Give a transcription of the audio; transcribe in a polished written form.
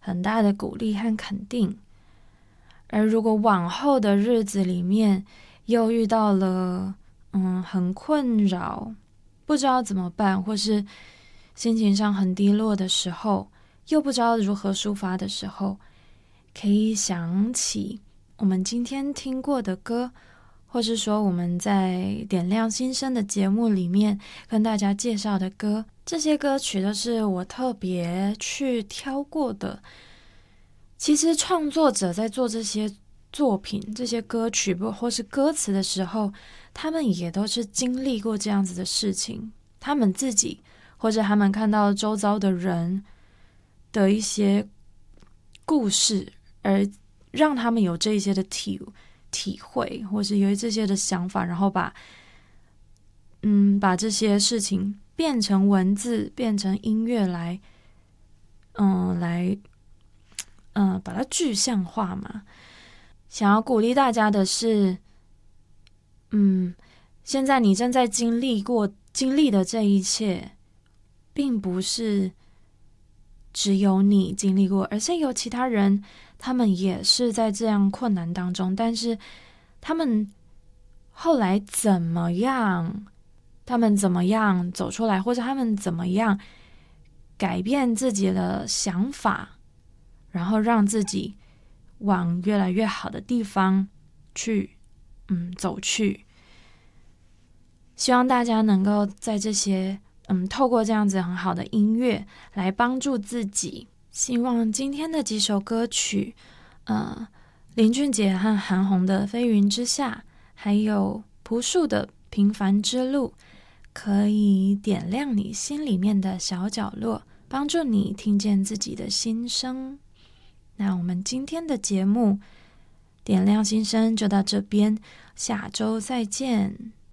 很大的鼓励和肯定。而如果往后的日子里面又遇到了很困扰，不知道怎么办，或是心情上很低落的时候，又不知道如何抒发的时候，可以想起我们今天听过的歌，或是说我们在点亮新生的节目里面跟大家介绍的歌，这些歌曲都是我特别去挑过的。其实创作者在做这些作品、这些歌曲或是歌词的时候，他们也都是经历过这样子的事情，他们自己或者他们看到周遭的人的一些故事，而让他们有这一些的体会，或是有这些的想法，然后把这些事情变成文字，变成音乐来把它具象化嘛。想要鼓励大家的是，现在你正在经历的这一切，并不是只有你经历过，而是有其他人，他们也是在这样困难当中，但是他们后来怎么样走出来，或者他们怎么样改变自己的想法，然后让自己往越来越好的地方去走去。希望大家能够在这些透过这样子很好的音乐来帮助自己。希望今天的几首歌曲林俊杰和韩红的《飞云之下》，还有朴树的《平凡之路》，可以点亮你心里面的小角落，帮助你听见自己的心声。那我们今天的节目点亮心声就到这边，下周再见。